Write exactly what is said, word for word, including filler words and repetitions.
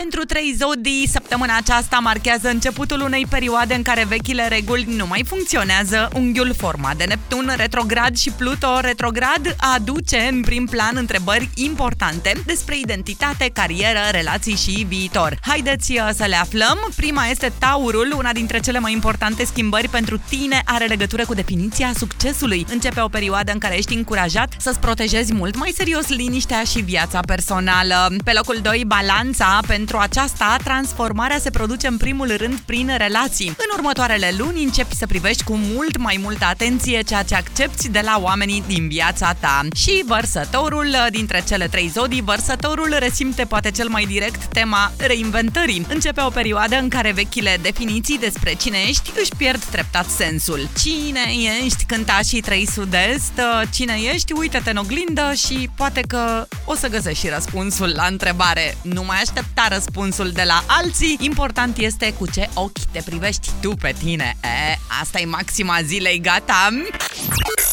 Pentru trei zodii, săptămâna aceasta marchează începutul unei perioade în care vechile reguli nu mai funcționează. Unghiul format de Neptun retrograd și Pluto retrograd aduce în prim plan întrebări importante despre identitate, carieră, relații și viitor. Haideți să le aflăm. Prima este Taurul, una dintre cele mai importante schimbări pentru tine are legătură cu definiția succesului. Începe o perioadă în care ești încurajat să-ți protejezi mult mai serios liniștea și viața personală. Pe locul doi, Balanța. Pentru aceasta, transformarea se produce în primul rând prin relații. În următoarele luni începi să privești cu mult mai multă atenție ceea ce accepti de la oamenii din viața ta. Și Vărsătorul, dintre cele trei zodii, Vărsătorul resimte poate cel mai direct tema reinventării. Începe o perioadă în care vechile definiții despre cine ești își pierd treptat sensul. Cine ești? Cânta și Trei Sud-Est. Cine ești? Uită-te în oglindă și poate că o să găsești și răspunsul la întrebare. Nu mai aștepta răspunsul de la alții. Important este cu ce ochi te privești tu pe tine. E, asta e maxima zilei, gata?